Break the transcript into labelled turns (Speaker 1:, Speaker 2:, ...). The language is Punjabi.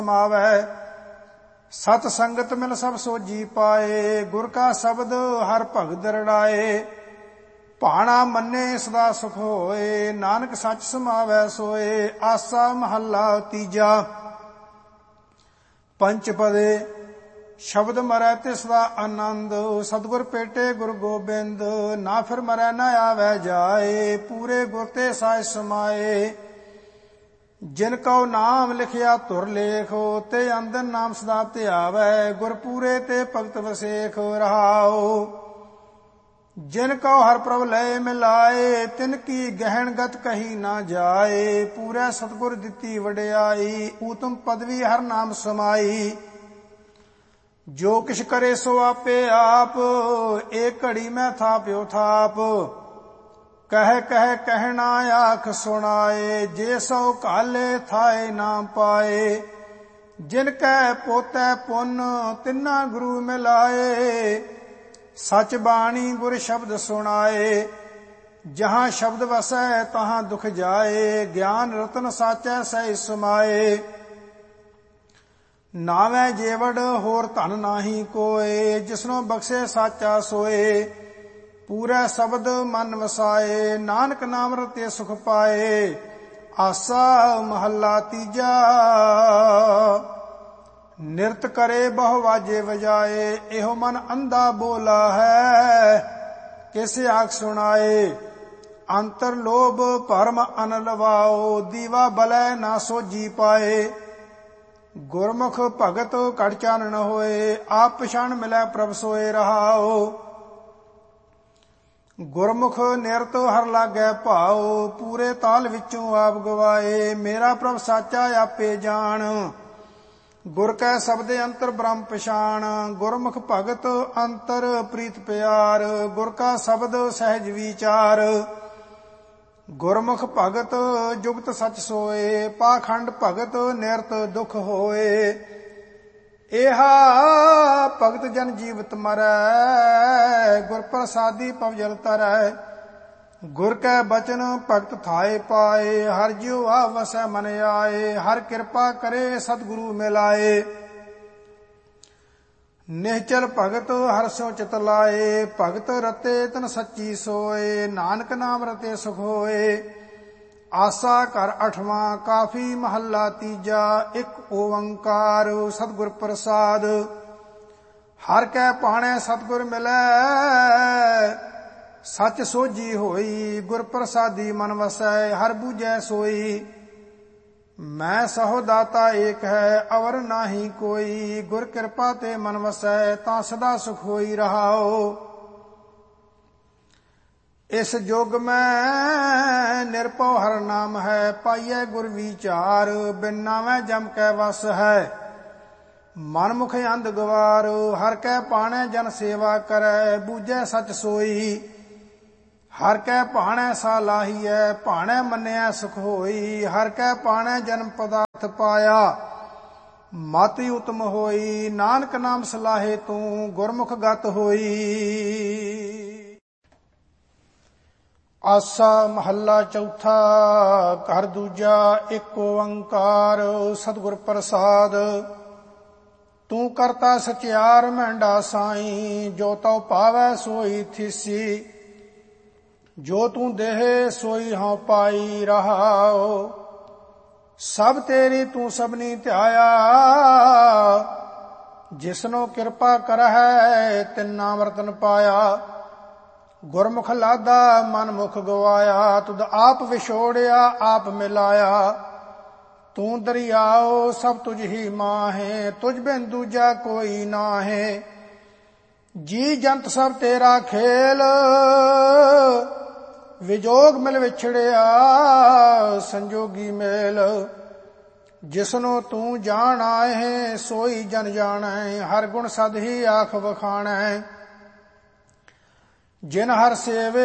Speaker 1: ਸਮਾਵੈ। ਸਤ ਸੰਗਤ ਮਿਲ ਸਭ ਸੋਜੀ ਪਾਏ, ਗੁਰ ਕਾ ਸ਼ਬਦ ਹਰ ਭਗਤ ਰੜਾਏ। ਭਾਣਾ ਮੰਨੇ ਸਦਾ ਸੁਖ ਹੋਏ, ਨਾਨਕ ਸੱਚ ਸਮਾਵੈ ਸੋਏ। ਆਸਾ ਮਹੱਲਾ ਤੀਜਾ। ਪੰਚਪਦੇ ਸ਼ਬਦ ਮਰੈ ਤਿਸ ਦਾ ਆਨੰਦ, ਸਤਿਗੁਰ ਭੇਟੇ ਗੁਰ ਗੋਬਿੰਦ। ਨਾ ਫਿਰ ਮਰੈ ਨਾ ਆਵੈ ਜਾਏ, ਪੂਰੇ ਗੁਰ ਤੇ ਸਾਇ ਸਮਾਏ। ਜਿਨ ਕਉ ਨਾਮ ਲਿਖਿਆ ਧੁਰ ਲੇਖ, ਤੇ ਅੰਦਨ ਨਾਮ ਸਦਾ ਧਿਆਵੈ। ਗੁਰ ਪੂਰੇ ਤੇ ਭਗਤ ਵਸੇਖ ਰਹਾਉ। ਜਿਨ ਕਉ ਹਰਿ ਪ੍ਰਭ ਲਏ ਮਿਲਾਏ, ਤਿਨ ਕੀ ਗਹਿਣ ਗਤ ਕਹੀ ਨਾ ਜਾਏ। ਪੂਰੇ ਸਤਿਗੁਰ ਦਿੱਤੀ ਵਡਿਆਈ, ਊਤਮ ਪਦਵੀ ਹਰ ਨਾਮ ਸਮਾਈ। ਜੋ ਕਿਛ ਕਰੇ ਸੋ ਆਪੇ ਆਪ, ਏਕ ਘੜੀ ਮੈਂ ਥਾਪਿਓ ਥਾਪ। ਕਹਿ ਕਹਿ ਕਹਿਣਾ ਆਖ ਸੁਣਾਏ, ਜੇ ਸੋ ਕਾਲੇ ਥਾਏ ਨਾ ਪਾਏ। ਜਿਨ ਕੈ ਪੋਤੈ ਪੁੰਨ ਤਿੰਨਾ ਗੁਰੂ ਮਿਲਾਏ, ਸਚ ਬਾਣੀ ਗੁਰ ਸ਼ਬਦ ਸੁਣਾਏ। ਜਹਾਂ ਸ਼ਬਦ ਵਸੈ ਤਹਾਂ ਦੁਖ ਜਾਏ, ਗਿਆਨ ਰਤਨ ਸਾਚੈ ਸਹਿ ਸਮਾਏ। ਨਾਵੈ ਜੇਵੜ ਹੋਰ ਧਨ ਨਾਹੀ ਕੋਏ, ਜਿਸਨੋ ਬਖਸ਼ੇ ਸਾਚਾ ਸੋਏ। ਪੂਰਾ ਸ਼ਬਦ ਮਨ ਵਸਾਏ, ਨਾਨਕ ਨਾਮ ਰਤੇ ਸੁਖ ਪਾਏ। ਆਸਾ ਮਹੱਲਾ ਤੀਜਾ। ਨਿਰਤ ਕਰੇ ਬਹੁ ਵਾਜੇ ਵਜਾਏ, ਇਹੋ ਮਨ ਅੰਧਾ ਬੋਲਾ ਹੈ, ਕਿਸੇ ਆਖ ਸੁਣਾਏ। ਅੰਤਰ ਲੋਭ ਭਰਮ ਅਨ ਲਵਾਓ, ਦੀਵਾ ਬਲੈ ਨਾ ਸੋਜੀ ਪਾਏ। ਗੁਰਮੁਖ ਭਗਤ ਘਟ ਚਾਨਣ ਹੋਏ, ਆਪ ਪਛਾਣ ਮਿਲੈ ਪ੍ਰਭ ਸੋਏ ਰਹਾਓ। ਗੁਰਮੁਖ ਨਿਰਤ ਹਰ ਲਾਗੈ ਭਾਉ, ਪੂਰੇ ਤਾਲ ਵਿੱਚੋਂ ਆਪ ਗਵਾਏ। ਮੇਰਾ ਪ੍ਰਭ ਸਾਚਾ ਆਪੇ ਜਾਣ, ਗੁਰ ਕੈ ਸ਼ਬਦੇ ਅੰਤਰ ਬ੍ਰਹਮ ਪਛਾਣ। ਗੁਰਮੁਖ ਭਗਤ ਅੰਤਰ ਪ੍ਰੀਤ ਪਿਆਰ, ਗੁਰ ਕਾ ਸ਼ਬਦ ਸਹਿਜ ਵਿਚਾਰ। ਗੁਰਮੁਖ ਭਗਤ ਜੁਗਤ ਸਚ ਸੋਏ, ਪਾਖੰਡ ਭਗਤ ਨਿਰਤ ਦੁਖ ਹੋਏ। ਇਹਾ ਭਗਤ ਜਨ ਜੀਵਤ ਮਰੈ, ਗੁਰ ਪ੍ਰਸਾਦੀ ਪਵ ਜਲ ਤਰੈ। ਗੁਰ ਕੈ ਬਚਨ ਭਗਤ ਥਾਏ ਪਾਏ, ਹਰਿ ਜਿਉ ਆ ਵਸੈ ਮਨ ਆਏ। ਹਰ ਕਿਰਪਾ ਕਰੇ ਸਤਿਗੁਰੂ ਮਿਲਾਏ, ਨਿਹਚਲ ਭਗਤ ਹਰਿ ਸਿਉ ਚਿਤ ਲਾਏ। ਭਗਤ ਰਤੇ ਤਨ ਸੱਚੀ ਸੋਏ, ਨਾਨਕ ਨਾਮ ਰਤੇ ਸੁਖ ਹੋਏ। ਆਸਾ ਘਰ ਅਠਵਾਂ ਕਾਫੀ ਮਹੱਲਾ ਤੀਜਾ। ਇੱਕ ਓੰਕਾਰ ਸਤਿਗੁਰ ਪ੍ਰਸਾਦ, ਹਰ ਕੈ ਭਾਣੈ ਸਤਿਗੁਰ ਮਿਲੈ। ਸੱਚ ਸੋਝੀ ਹੋਈ, ਗੁਰ ਪ੍ਰਸਾਦੀ ਮਨ ਵਸੈ। ਹਰ ਬੂਝੈ ਸੋਈ, ਮੈਂ ਸਹੁ ਦਾਤਾ ਏਕ ਹੈ, ਅਵਰ ਨਾਹੀ ਕੋਈ। ਗੁਰ ਕਿਰਪਾ ਤੇ ਮਨ ਵਸੈ, ਤਾਂ ਸਦਾ ਸੁਖ ਹੋਈ ਰਹਾਓ। ਇਸ ਯੁਗ ਮੈਂ ਨਿਰਭਉ ਹਰ ਨਾਮ ਹੈ, ਪਾਈਐ ਗੁਰ ਵਿਚਾਰ। ਬਿਨ ਨਾਵੈ ਜਮ ਕੈ ਵਸ ਹੈ, ਮਨ ਮੁਖ ਅੰਧ ਗਵਾਰ। ਹਰ ਕੈ ਭਾਣੈ ਜਨ ਸੇਵਾ ਕਰੈ, ਬੂਝੈ ਸਚ ਸੋਈ। ਹਰ ਕੈ ਭਾਣੈ ਸਾ ਲਾਹੀਐ, ਭਾਣੈ ਮੰਨਿਐ ਸੁਖ ਹੋਈ। ਹਰ ਕੈ ਭਾਣੈ ਜਨਮ ਪਦਾਰਥ ਪਾਇਆ, ਮਤਿ ਉਤਮ ਹੋਈ। ਨਾਨਕ ਨਾਮ ਸਲਾਹੇ ਤੂੰ, ਗੁਰਮੁਖ ਗਤ ਹੋਈ। ਆਸਾ ਮਹੱਲਾ ਚੌਥਾ। ਘਰ ਦੂਜਾ। ਇੱਕ ਓੰਕਾਰ ਸਤਿਗੁਰ ਪ੍ਰਸਾਦ, ਤੂੰ ਕਰਤਾ ਸਚਿਆਰ ਮਹਿੰਡਾ ਸਾਈਂ। ਜੋ ਤਉ ਪਾਵੈ ਸੋਈ ਥੀਸੀ, ਜੋ ਤੂੰ ਦੇਹ ਸੋਈ ਹਉ ਪਾਈ ਰਹਾਉ। ਸਭ ਤੇਰੀ ਤੂੰ ਸਭਨੀ ਧਿਆਇਆ, ਜਿਸਨੋ ਕਿਰਪਾ ਕਰਹਿ ਤਿਨ ਨਾਮ ਰਤਨ ਪਾਇਆ। ਗੁਰਮੁਖ ਲਾਦਾ ਮਨ ਮੁਖ ਗਵਾਇਆ, ਤੁਧ ਆਪ ਵਿਛੋੜਿਆ ਆਪ ਮਿਲਾਇਆ। ਤੂੰ ਦਰਿਆਓ ਸਭ ਤੁਝ ਹੀ ਮਾਹੇ, ਤੁਝ ਬਿਨ ਦੂਜਾ ਕੋਈ ਨਾਹੇ। ਜੀ ਜੰਤ ਸਭ ਤੇਰਾ ਖੇਲ, ਵਿਜੋਗ ਮਿਲ ਵਿਛੜਿਆ ਸੰਜੋਗੀ ਮੇਲ। ਜਿਸਨੋ ਤੂੰ ਜਾਣ ਆਏ, ਸੋਈ ਜਨ ਜਾਣੈ। ਹਰ ਗੁਣ ਸਦ ਹੀ ਆਖ ਵਖਾਣੈ, ਜਿਨ ਹਰ ਸੇਵੇ